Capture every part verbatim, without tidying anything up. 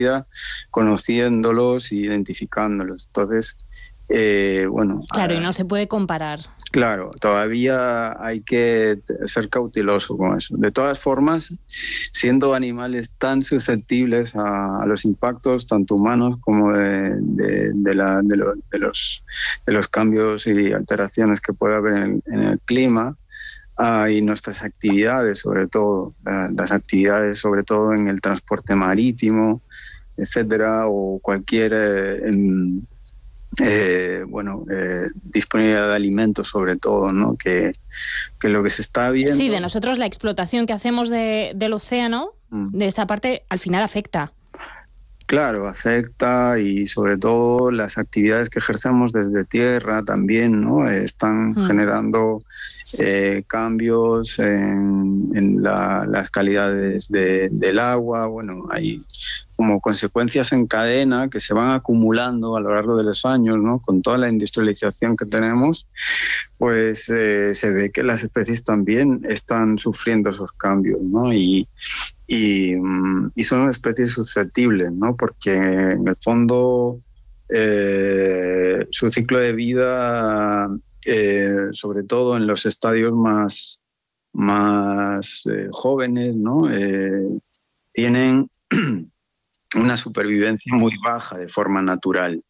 conociéndolos e identificándolos. Entonces, eh, bueno... Claro, eh, y no se puede comparar. Claro, todavía hay que ser cauteloso con eso. De todas formas, siendo animales tan susceptibles a, a los impactos, tanto humanos como de, de, de, la, de, lo, de, los, de los cambios y alteraciones que puede haber en, en el clima, uh, y nuestras actividades, sobre todo, uh, las actividades sobre todo en el transporte marítimo, etcétera, o cualquier... Eh, en, Eh, bueno, eh, disponibilidad de alimentos sobre todo, ¿no? Que, que lo que se está viendo... Sí, de nosotros la explotación que hacemos de, del océano, mm. de esa parte, al final afecta. Claro, afecta, y sobre todo las actividades que ejercemos desde tierra también, ¿no? Están mm. generando eh, cambios en, en la, las calidades de, del agua. Bueno, hay como consecuencias en cadena que se van acumulando a lo largo de los años, ¿no? Con toda la industrialización que tenemos, pues eh, se ve que las especies también están sufriendo esos cambios, ¿no? Y, y, y son especies susceptibles, ¿no? Porque en el fondo eh, su ciclo de vida, eh, sobre todo en los estadios más, más eh, jóvenes, ¿no? Eh, tienen una supervivencia muy baja de forma natural.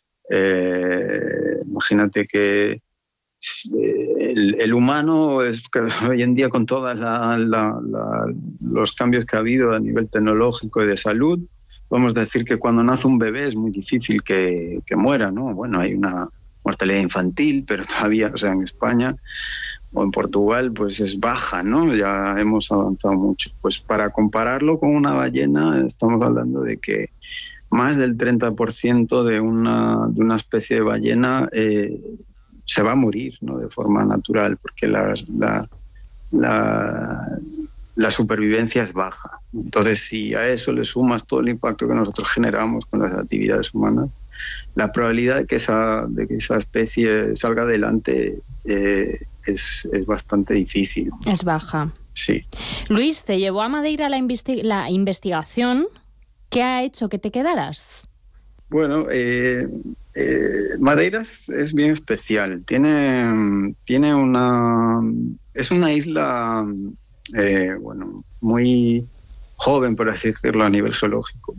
Eh, imagínate que el, el humano, es que hoy en día con todos la, la, la, los cambios que ha habido a nivel tecnológico y de salud, podemos decir que cuando nace un bebé es muy difícil que, que muera, ¿no? Bueno, hay una mortalidad infantil, pero todavía, o sea, en España o en Portugal, pues es baja, ¿no? Ya hemos avanzado mucho. Pues para compararlo con una ballena, estamos hablando de que más del treinta por ciento de una, de una especie de ballena eh, se va a morir, ¿no? De forma natural, porque la, la, la, la supervivencia es baja. Entonces, si a eso le sumas todo el impacto que nosotros generamos con las actividades humanas, la probabilidad de que esa, de que esa especie salga adelante eh, es, es bastante difícil. Es baja. Sí. Luis, te llevó a Madeira la, investi- la investigación. ¿Qué ha hecho que te quedaras? Bueno, eh, eh, Madeira es, es bien especial. Tiene, tiene una... Es una isla, eh, bueno, muy joven, por así decirlo, a nivel geológico.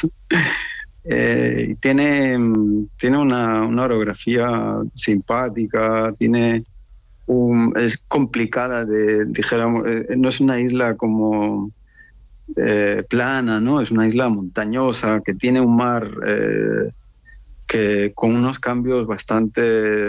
eh, tiene tiene una, una orografía simpática, tiene un, es complicada de, dijéramos, eh, no es una isla como... Eh, plana, ¿no? Es una isla montañosa que tiene un mar eh, que con unos cambios bastante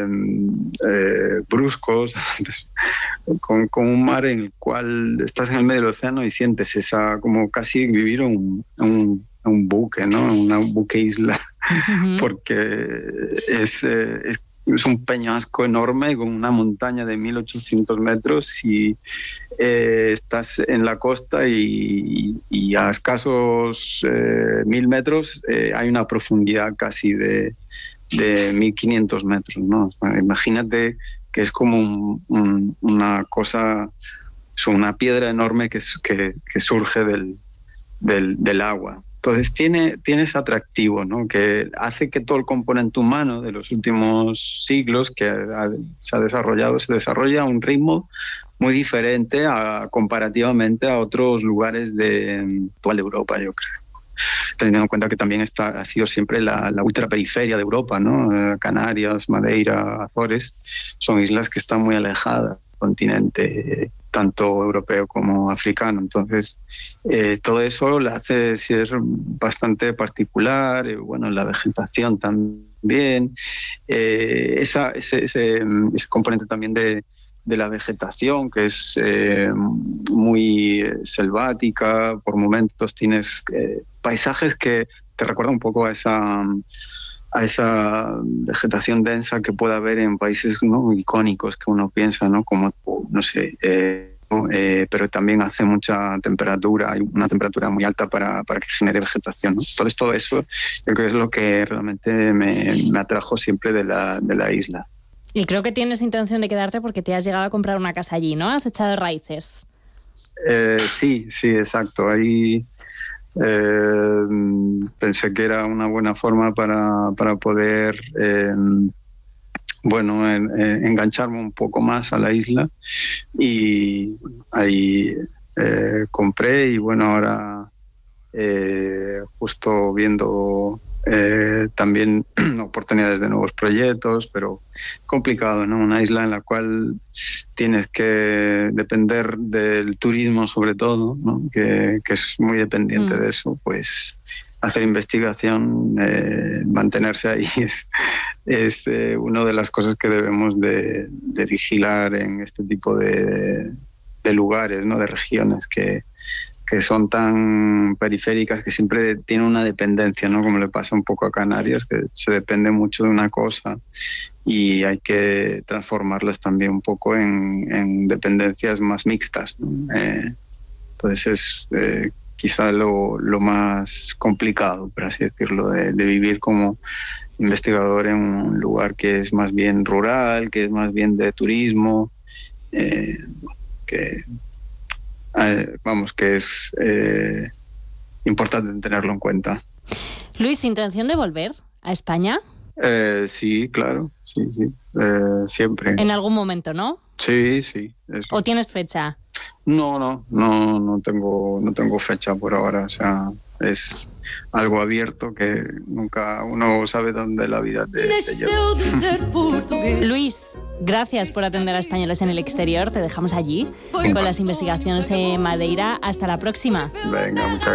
eh, bruscos, con, con un mar en el cual estás en el medio del océano y sientes esa, como casi vivir un, un, un buque, ¿no? Una buque isla, uh-huh. Porque es, eh, es es un peñasco enorme con una montaña de mil ochocientos metros y eh, estás en la costa y, y a escasos eh, mil metros eh, hay una profundidad casi de, de mil quinientos metros, ¿no? O sea, imagínate que es como un, un, una cosa, es una piedra enorme que, que, que surge del, del, del agua. Entonces tiene, tiene ese atractivo, ¿no? Que hace que todo el componente humano de los últimos siglos que ha, se ha desarrollado, se desarrolla a un ritmo muy diferente a, comparativamente a otros lugares de toda Europa, yo creo. Teniendo en cuenta que también está, ha sido siempre la, la ultraperiferia de Europa, ¿no? Canarias, Madeira, Azores, son islas que están muy alejadas del continente, tanto europeo como africano. Entonces, eh, todo eso la hace ser bastante particular, eh, bueno, la vegetación también, eh, esa, ese, ese, ese componente también de, de la vegetación, que es eh, muy selvática, por momentos tienes eh, paisajes que te recuerdan un poco a esa... a esa vegetación densa que puede haber en países, ¿no? icónicos que uno piensa, ¿no? Como, no sé, eh, eh, pero también hace mucha temperatura, hay una temperatura muy alta para, para que genere vegetación, ¿no? Entonces todo eso yo creo que es lo que realmente me, me atrajo siempre de la, de la isla. Y creo que tienes intención de quedarte porque te has llegado a comprar una casa allí, ¿no? Has echado raíces. Eh, sí, sí, exacto. Hay... Eh, pensé que era una buena forma para, para poder eh, bueno, en, en, engancharme un poco más a la isla, y ahí eh, compré, y bueno, ahora eh, justo viendo eh, también oportunidades de nuevos proyectos, pero complicado, ¿no? Una isla en la cual tienes que depender del turismo sobre todo, ¿no? que, que es muy dependiente mm. de eso, pues hacer investigación, eh, mantenerse ahí es, es eh, una de las cosas que debemos de, de vigilar en este tipo de, de lugares, ¿no? De regiones que, que son tan periféricas, que siempre tienen una dependencia, ¿no? Como le pasa un poco a Canarias, que se depende mucho de una cosa y hay que transformarlas también un poco en, en dependencias más mixtas, ¿no? Eh, entonces es eh, quizá lo, lo más complicado, por así decirlo, de, de vivir como investigador en un lugar que es más bien rural, que es más bien de turismo, eh, que eh, vamos, que es eh, importante tenerlo en cuenta. Luis, ¿intención de volver a España? Eh, sí, claro, sí, sí, eh, siempre. En algún momento, ¿no? Sí, sí. Eso. ¿O tienes fecha? No, no, no, no tengo, no tengo fecha por ahora. O sea, es algo abierto que nunca uno sabe dónde la vida te, te lleva. Luis, gracias por atender a españoles en el exterior. Te dejamos allí con las investigaciones en Madeira. Hasta la próxima. Venga, muchas gracias.